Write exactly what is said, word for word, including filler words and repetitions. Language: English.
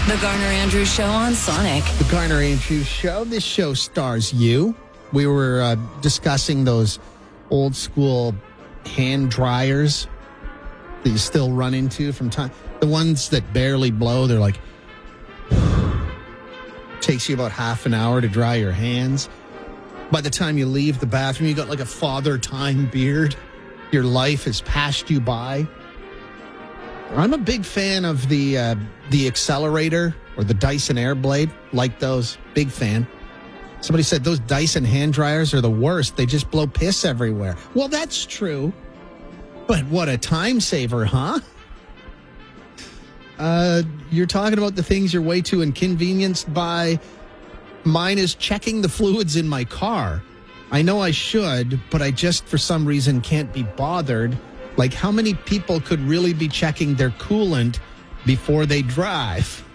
The Garner Andrews Show on Sonic. The Garner Andrews Show. This show stars you. We were uh, discussing those old school hand dryers that you still run into from time. The ones that barely blow. They're like, takes you about half an hour to dry your hands. By the time you leave the bathroom, you got like a father time beard. Your life has passed you by. I'm a big fan of the uh, the accelerator or the Dyson Airblade. Like those. Big fan. Somebody said those Dyson hand dryers are the worst. They just blow piss everywhere. Well, that's true. But what a time saver, huh? Uh, you're talking about the things you're way too inconvenienced by. Mine is checking the fluids in my car. I know I should, but I just, for some reason, can't be bothered. Like, how many people could really be checking their coolant before they drive?